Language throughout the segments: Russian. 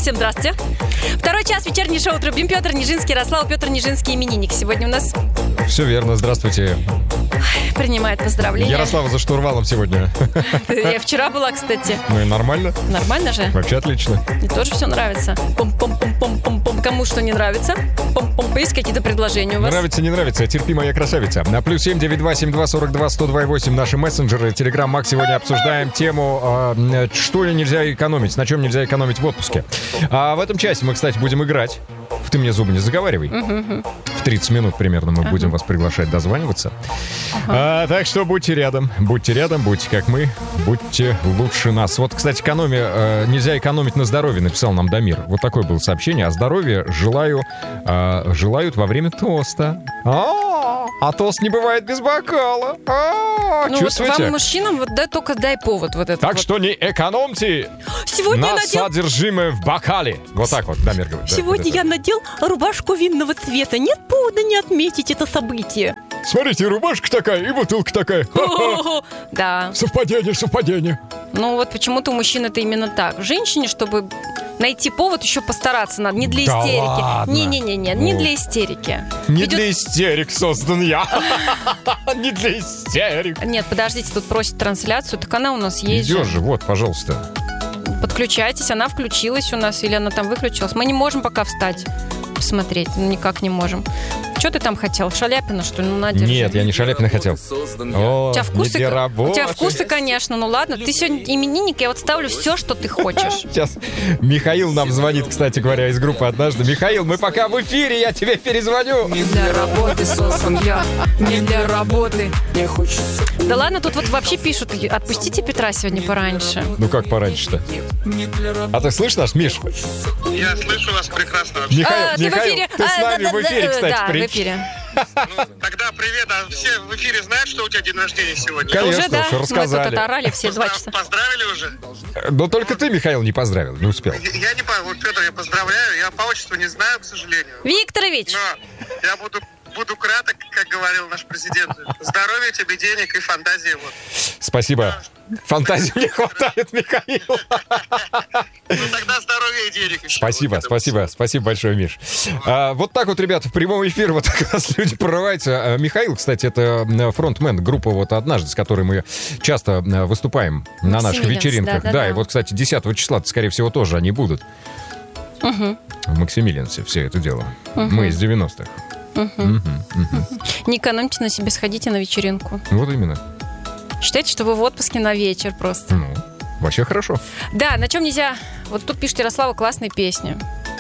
Всем здравствуйте. Второй час вечернее шоу «Трубим». Петр Нижинский, Ярослав. Петр Нижинский, именинник. Сегодня у нас... Все верно, здравствуйте. Принимает поздравления. Ярослава за штурвалом сегодня. Я вчера была, кстати. Ну и нормально. Нормально же? Вообще отлично. Мне тоже все нравится. Пом-пом-пом-пом-пом-пом. Кому что не нравится? Пом-пом. Есть какие-то предложения у вас? Нравится, не нравится. Терпи, моя красавица. На +7 9 72 42 102 8 наши мессенджеры. Телеграм Мак. Сегодня обсуждаем тему, что нельзя экономить, на чем нельзя экономить в отпуске. А в этом часе мы, кстати, будем играть. Ты мне зубы не заговаривай. В 30 минут примерно мы будем вас приглашать дозваниваться. Так что будьте рядом, будьте как мы, будьте лучше нас. Вот, кстати, нельзя экономить на здоровье, написал нам Дамир. Вот такое было сообщение. А здоровье желают во время тоста. А тост не бывает без бокала. Чувствуете? Вот вам, мужчинам, только дай повод. Вот это так вот. что не экономьте Сегодня на содержимое в бокале. Вот так вот Дамир говорит. Сегодня я надел рубашку винного цвета. Нет повода не отметить это событие. Смотрите, рубашка такая и бутылка такая. Да. Совпадение. Ну вот почему-то у мужчин это именно так. Женщине, чтобы найти повод, еще постараться надо. Не для истерики. Ладно. Не для истерики. Не для истерик создан я. Не для истерик. Нет, подождите, тут просит трансляцию. Так она у нас есть Идешь же, вот, пожалуйста. Подключайтесь, она включилась у нас или она там выключилась. Мы не можем пока встать, посмотреть, никак не можем. Что ты там хотел? Шаляпина, что ли? Ну, на, держи. Нет, я не Шаляпина хотел. У тебя вкусы, конечно. Ну ладно, ты сегодня именинник, я вот ставлю все, что ты хочешь. Сейчас Михаил нам звонит, кстати говоря, из группы «Однажды». Михаил, мы пока в эфире, я тебе перезвоню. Не для работы создан я, не для работы. Мне хочется. Да ладно, тут вот вообще пишут, отпустите Петра сегодня пораньше. Ну как пораньше-то? А ты слышишь нас, Миш? Я слышу вас прекрасно. Михаил, ты в эфире? ты с нами в эфире, кстати, да, прикинь. в эфире. Ну, тогда привет, а все в эфире знают, что у тебя день рождения сегодня? Конечно, Уже, да? уж рассказали. Мы тут оторали все 2 часа. Поздравили уже? Но только ты, Михаил, не поздравил, не успел. Я не понял, вот, Петр, я поздравляю, я по отчеству не знаю, к сожалению. Викторович! Но я буду краток, как говорил наш президент. Здоровья тебе, денег и фантазии. Вот. Спасибо. Фантазии не хватает, Михаил. Ну тогда здоровья и денег. Спасибо большое, Миш. Вот так вот, ребята, в прямом эфире вот так раз люди прорываются. Михаил, кстати, это фронтмен группы вот «Однажды», с которой мы часто выступаем на наших вечеринках. Да, и вот, кстати, 10 числа, скорее всего, тоже они будут. В Максимилиансе все это дело. Мы из 90-х. Не экономьте на себе, сходите на вечеринку. Вот именно. Считайте, что вы в отпуске на вечер просто. Ну, вообще хорошо. Да, на чем нельзя... Вот тут пишет Ярослава, классная песня.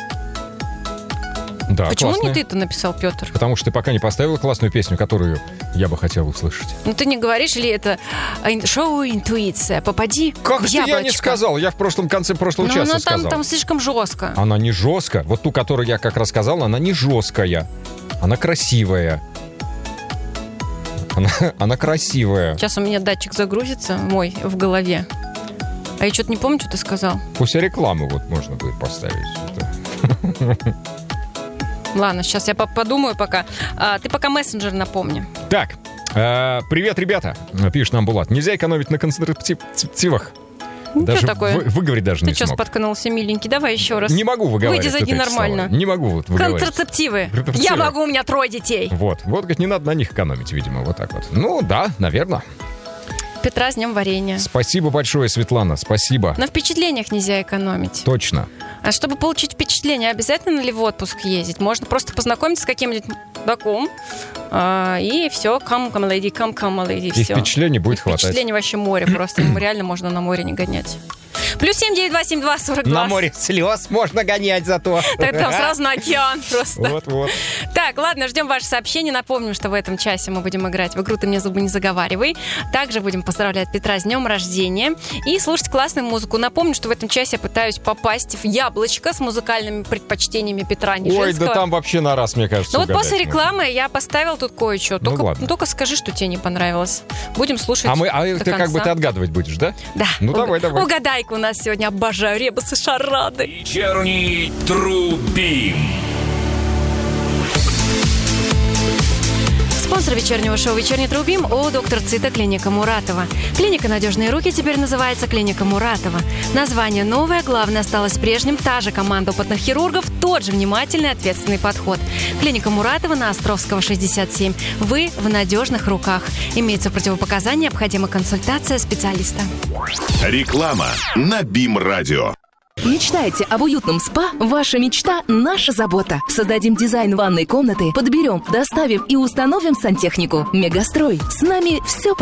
Да, почему классная. Не ты это написал, Петр? Потому что ты пока не поставила классную песню, которую я бы хотел услышать. Ну ты не говоришь, или это шоу «Интуиция»? Попади как в яблочко. Я не сказал, я в конце прошлого часа сказал. Там слишком жестко. Она не жестко. Вот ту, которую я как раз сказал, она не жесткая. Она красивая. Она красивая. Сейчас у меня датчик загрузится, мой, в голове. А я что-то не помню, что ты сказал. Пусть рекламу вот можно будет поставить. Ладно, сейчас я подумаю пока. Ты пока мессенджер напомни. Так, привет, ребята, пишет нам Булат. Нельзя экономить на контрацептивах. Ну, даже что такое? Выговорить даже не смог. Ты что, споткнулся, миленький? Давай еще раз. Не могу выговаривать. Выйди, зайди нормально. Не могу вот выговаривать. Контрацептивы. Я могу, у меня 3 детей. Вот, говорит, не надо на них экономить, видимо, вот так вот. Ну, да, наверное. Петра с днем варенья. Спасибо большое, Светлана, спасибо. На впечатлениях нельзя экономить. Точно. А чтобы получить впечатление, обязательно ли в отпуск ездить? Можно просто познакомиться с каким-нибудь доком, и все, come, lady, come, lady, и все. впечатлений будет хватать. Впечатление вообще море просто. Реально можно на море не гонять. +7 9 42 На море слез можно гонять зато. Так там сразу на океан просто. Вот. Так, ладно, ждем ваши сообщения. Напомним, что в этом часе мы будем играть в игру «Ты мне зубы не заговаривай». Также будем поздравлять Петра с днем рождения и слушать классную музыку. Напомню, что в этом часе я пытаюсь попасть в яблочко с музыкальными предпочтениями Петра Нижинского. Ой, да там вообще на раз, мне кажется, Ну вот угадать после рекламы я поставил тут кое-что. Только скажи, что тебе не понравилось. Будем слушать до ты конца. как бы ты отгадывать будешь, да? Да. Ну давай. Угадайка у нас сегодня. Обожаю ребусы, шарады. Вечерний Трубим. Спонсор вечернего шоу «Вечерний Трубим» ООО «Доктор Цита», клиника Муратова. Клиника «Надежные руки» теперь называется клиника Муратова. Название новое, главное осталось прежним. Та же команда опытных хирургов, тот же внимательный, ответственный подход. Клиника Муратова на Островского, 67. Вы в надежных руках. Имеются противопоказания, необходима консультация специалиста. Реклама на БИМ-радио. Мечтаете об уютном спа? Ваша мечта – наша забота. Создадим дизайн ванной комнаты, подберем, доставим и установим сантехнику. Мегастрой. С нами все